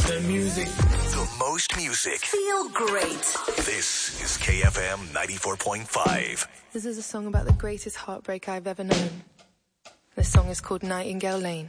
The music. The most music. Feel great. This is KFM 94.5. This is a song about the greatest heartbreak I've ever known. The song is called Nightingale Lane.